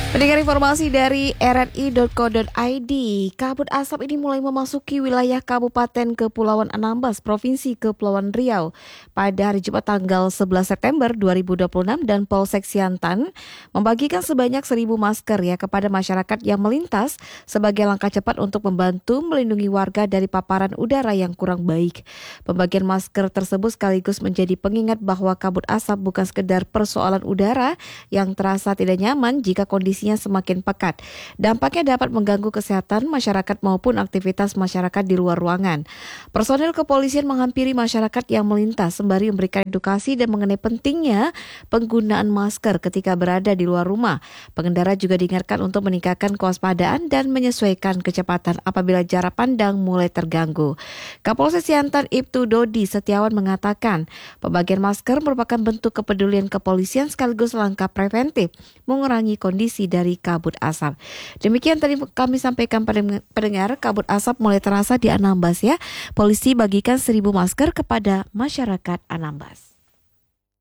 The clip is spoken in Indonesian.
Pendengar informasi dari rri.co.id, kabut asap ini mulai memasuki wilayah Kabupaten Kepulauan Anambas, Provinsi Kepulauan Riau pada hari Jumat tanggal 11 September 2026 dan Polsek Siantan membagikan sebanyak 1.000 masker kepada masyarakat yang melintas sebagai langkah cepat untuk membantu melindungi warga dari paparan udara yang kurang baik. Pembagian masker tersebut sekaligus menjadi pengingat bahwa kabut asap bukan sekedar persoalan udara yang terasa tidak nyaman jika kondisinya semakin pekat. Dampaknya dapat mengganggu kesehatan masyarakat maupun aktivitas masyarakat di luar ruangan. Personil kepolisian menghampiri masyarakat yang melintas sembari memberikan edukasi dan mengenai pentingnya penggunaan masker ketika berada di luar rumah. Pengendara juga diingatkan untuk meningkatkan kewaspadaan dan menyesuaikan kecepatan apabila jarak pandang mulai terganggu. Kapolsek Siantan Ibtu Dodi Setiawan mengatakan, pembagian masker merupakan bentuk kepedulian kepolisian sekaligus langkah preventif mengurangi kondisi dari kabut asap. Demikian tadi kami sampaikan pada pendengar, kabut asap mulai terasa di Anambas ya. Polisi bagikan 1.000 masker kepada masyarakat Anambas.